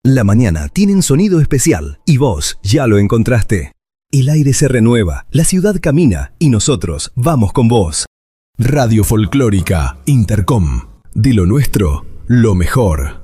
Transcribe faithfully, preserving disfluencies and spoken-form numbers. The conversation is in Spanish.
La mañana tiene un sonido especial y vos ya lo encontraste. El aire se renueva, la ciudad camina y nosotros vamos con vos. Radio Folclórica Intercom. De lo nuestro, lo mejor.